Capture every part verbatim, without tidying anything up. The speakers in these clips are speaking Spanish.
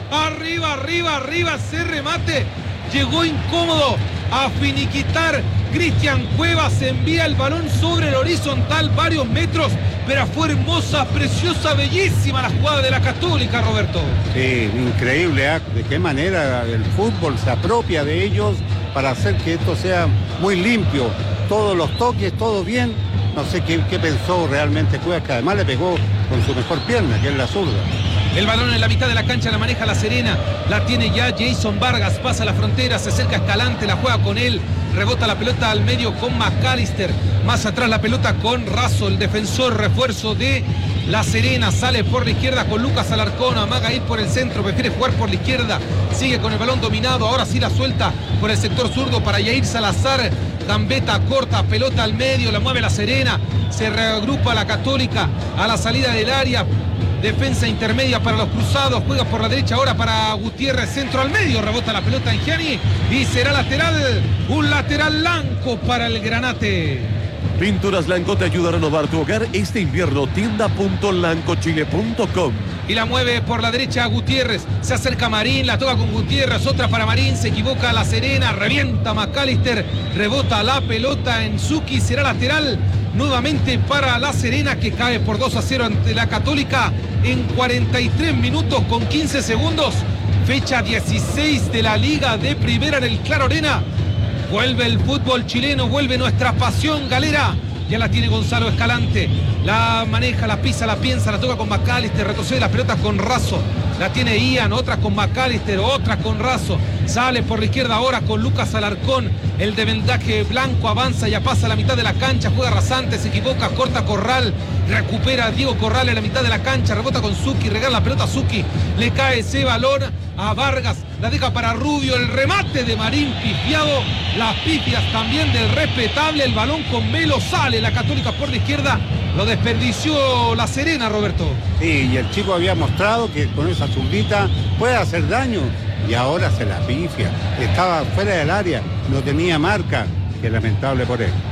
arriba, arriba, arriba, ese remate, llegó incómodo a finiquitar Cristian Cuevas, envía el balón sobre el horizontal varios metros, pero fue hermosa, preciosa, bellísima la jugada de la Católica, Roberto. Sí, increíble, ¿eh? De qué manera el fútbol se apropia de ellos para hacer que esto sea muy limpio, todos los toques, todo bien. No sé qué, qué pensó realmente Cuevas, que además le pegó con su mejor pierna, que es la zurda. El balón en la mitad de la cancha la maneja La Serena, la tiene ya Jason Vargas, pasa la frontera, se acerca Escalante, la juega con él, rebota la pelota al medio con McAllister, más atrás la pelota con Razo, el defensor refuerzo de La Serena, sale por la izquierda con Lucas Alarcón, amaga ir por el centro, prefiere jugar por la izquierda, sigue con el balón dominado, ahora sí la suelta por el sector zurdo para Yair Salazar, gambeta corta, pelota al medio, la mueve La Serena, se reagrupa la Católica a la salida del área. Defensa intermedia para los cruzados, juega por la derecha ahora para Gutiérrez, centro al medio, rebota la pelota en Gianni y será lateral, un lateral blanco para el Granate. Pinturas Lanco te ayuda a renovar tu hogar este invierno, tienda punto lancochile punto com. Y la mueve por la derecha a Gutiérrez, se acerca Marín, la toca con Gutiérrez, otra para Marín, se equivoca La Serena, revienta McAllister, rebota la pelota en Zucchi, será lateral nuevamente para La Serena, que cae por dos a cero ante la Católica en cuarenta y tres minutos con quince segundos, fecha dieciséis de la Liga de Primera en el Claro Arena. Vuelve el fútbol chileno, vuelve nuestra pasión galera. Ya la tiene Gonzalo Escalante, la maneja, la pisa, la piensa, la toca con McAllister, retrocede las pelotas con Razo, la tiene Ian, otra con McAllister, otra con Razo, sale por la izquierda ahora con Lucas Alarcón, el de vendaje blanco avanza, ya pasa a la mitad de la cancha, juega rasante, se equivoca, corta Corral, recupera a Diego Corral en la mitad de la cancha, rebota con Zucchi, regala la pelota a Zucchi, le cae ese balón a Vargas, la deja para Rubio, el remate de Marín pifiado, las pifias también del respetable, el balón con Melo, sale la Católica por la izquierda, lo desperdició La Serena, Roberto. Sí, y el chico había mostrado que con esa zurdita puede hacer daño y ahora se la pifia, estaba fuera del área, no tenía marca, que lamentable por él.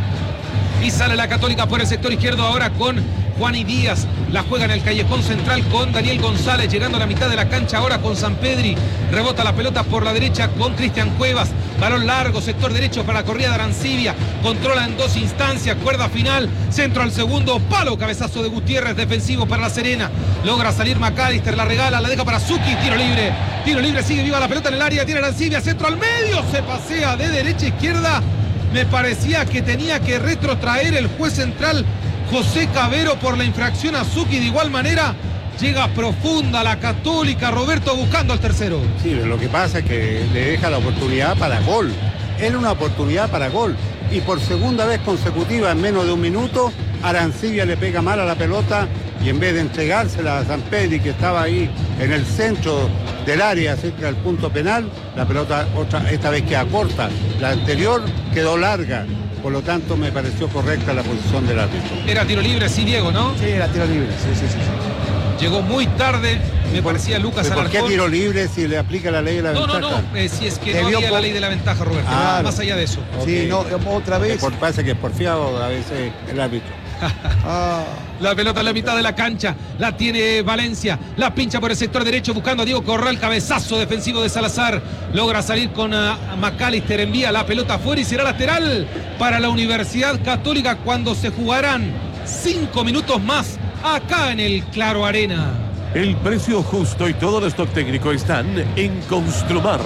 Y sale la Católica por el sector izquierdo ahora con Juan y Díaz, la juega en el callejón central con Daniel González, llegando a la mitad de la cancha ahora con Sampedri, rebota la pelota por la derecha con Cristian Cuevas, balón largo, sector derecho para la corrida de Arancibia, controla en dos instancias, cuerda final, centro al segundo palo, cabezazo de Gutiérrez, defensivo para La Serena, logra salir McAllister, la regala, la deja para Zucchi, tiro libre, tiro libre, sigue viva la pelota en el área, tiene Arancibia, centro al medio, se pasea de derecha a izquierda, me parecía que tenía que retrotraer el juez central José Cabero por la infracción a Zucchi, de igual manera llega profunda la Católica, Roberto, buscando al tercero. Sí, lo que pasa es que le deja la oportunidad para gol, era una oportunidad para gol, y por segunda vez consecutiva en menos de un minuto, Arancibia le pega mal a la pelota, y en vez de entregársela a Sampedri, que estaba ahí en el centro del área, cerca del punto penal, la pelota otra, esta vez queda corta, la anterior quedó larga. Por lo tanto, me pareció correcta la posición del árbitro. Era tiro libre, sí, Diego, ¿no? Sí, era tiro libre, sí, sí, sí. sí. Llegó muy tarde, me por, parecía Lucas Alarcón. ¿Por qué tiro libre si le aplica la ley de la no, ventaja? No, no, no, eh, si es que Debió no había por... la ley de la ventaja, Roberto, ah, más allá de eso. Sí, okay. no, otra vez. Por, parece que es porfiado a veces el árbitro. ah. La pelota en la mitad de la cancha, la tiene Valencia, la pincha por el sector derecho buscando a Diego Corral, cabezazo defensivo de Salazar, logra salir con uh, McAllister, envía la pelota afuera y será lateral para la Universidad Católica cuando se jugarán cinco minutos más acá en el Claro Arena. El precio justo y todo el stock técnico están en Construmar.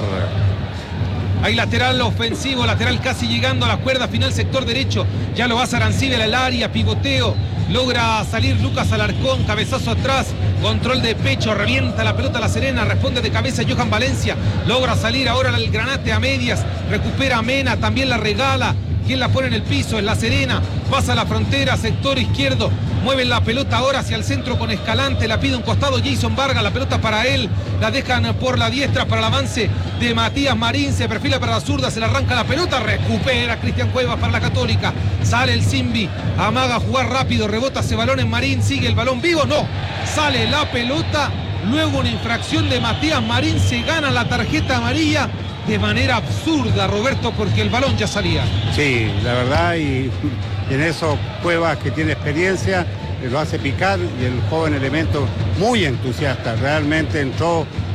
Hay lateral ofensivo, lateral casi llegando a la cuerda final, sector derecho. Ya lo va Arancibia en el área, pivoteo. Logra salir Lucas Alarcón, cabezazo atrás, control de pecho, revienta la pelota a La Serena, responde de cabeza Johan Valencia. Logra salir ahora el Granate a medias, recupera a Mena, también la regala. ¿Quién la pone en el piso? Es La Serena, pasa la frontera, sector izquierdo, mueven la pelota ahora hacia el centro con Escalante, la pide un costado Jason Vargas, la pelota para él, la dejan por la diestra para el avance de Matías Marín, se perfila para la zurda, se le arranca la pelota, recupera Cristian Cuevas para la Católica, sale el Simbi, amaga a jugar rápido, rebota ese balón en Marín, sigue el balón vivo, no, sale la pelota, luego una infracción de Matías Marín, se gana la tarjeta amarilla de manera absurda, Roberto, porque el balón ya salía. Sí, la verdad, y en eso Cuevas, que tiene experiencia, lo hace picar, y el joven elemento muy entusiasta, realmente entró